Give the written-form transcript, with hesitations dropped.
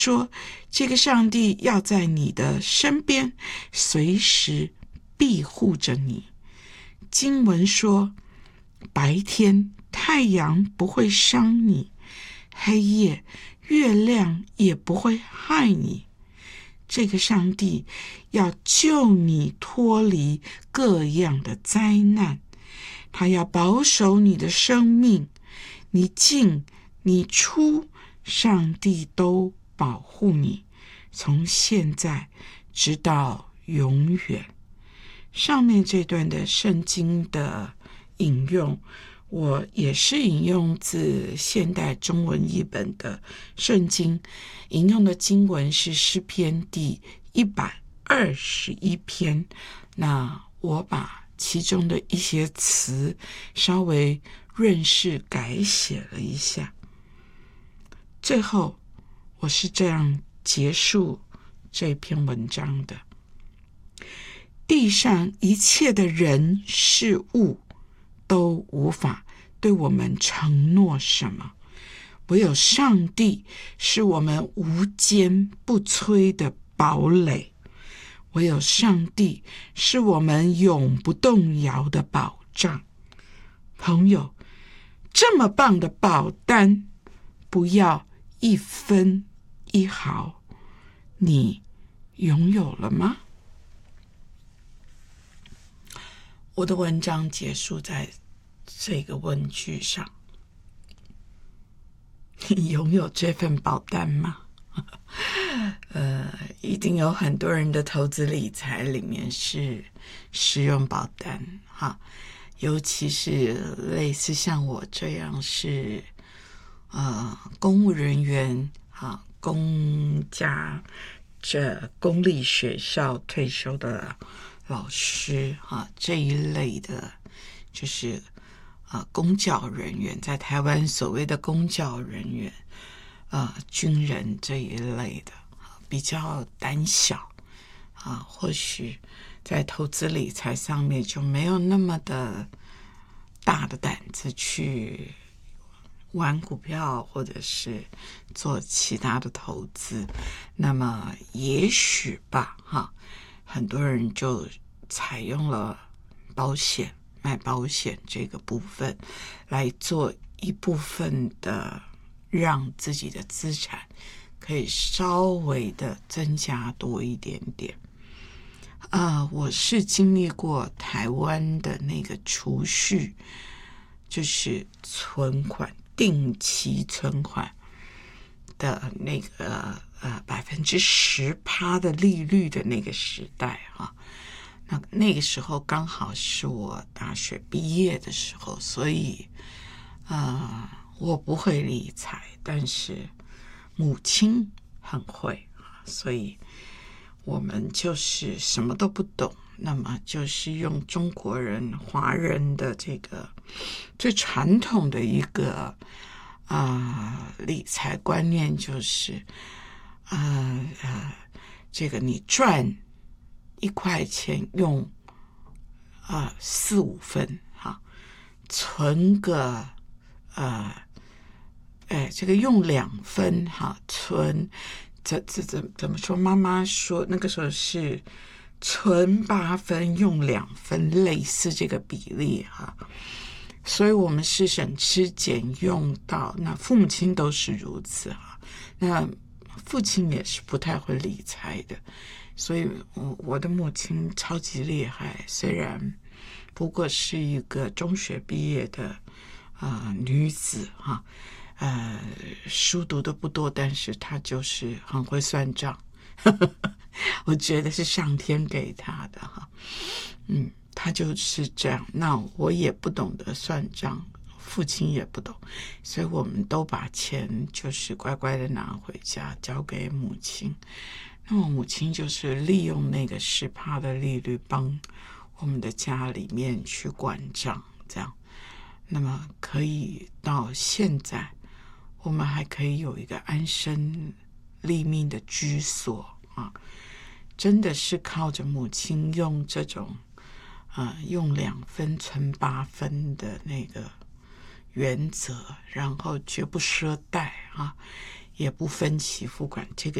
说这个上帝要在你的身边，随时庇护着你。经文说，白天太阳不会伤你，黑夜月亮也不会害你。这个上帝要救你脱离各样的灾难，他要保守你的生命，你进你出，上帝都保护你，从现在直到永远。上面这段的圣经的引用，我也是引用自现代中文译本的圣经，引用的经文是诗篇第121篇。那我把其中的一些词稍微润饰改写了一下。最后我是这样结束这篇文章的：地上一切的人事物都无法对我们承诺什么，唯有上帝是我们无坚不摧的堡垒，唯有上帝是我们永不动摇的保障。朋友，这么棒的保单，不要一分一毫，你拥有了吗？我的文章结束在这个问句上：你拥有这份保单吗？一定有很多人的投资理财里面是使用保单哈，尤其是类似像我这样是公务人员哈，公立学校退休的老师哈，这一类的，就是公教人员，在台湾所谓的公教人员军人这一类的比较胆小或许在投资理财上面就没有那么的大的胆子去玩股票或者是做其他的投资，那么也许吧很多人就采用了卖保险这个部分来做一部分的，让自己的资产可以稍微的增加多一点点。我是经历过台湾的那个储蓄，就是存款定期存款的那个10%的利率的那个时代那个时候刚好是我大学毕业的时候，所以我不会理财，但是母亲很会，所以我们就是什么都不懂，那么就是用中国人华人的这个最传统的一个理财观念，就是这个你赚1块钱用4-5分存个这个用2分存怎么说？妈妈说那个时候是存8分用2分，类似这个比例所以我们是省吃俭用到，那父母亲都是如此那父亲也是不太会理财的，所以我的母亲超级厉害，虽然不过是一个中学毕业的女子书读的不多，但是她就是很会算账我觉得是上天给她的她就是这样。那我也不懂得算账，父亲也不懂，所以我们都把钱就是乖乖的拿回家交给母亲。那我母亲就是利用那个10%的利率帮我们的家里面去管账，这样，那么可以到现在我们还可以有一个安身立命的居所真的是靠着母亲用这种用2分存8分的那个原则，然后绝不赊贷也不分期付款，这个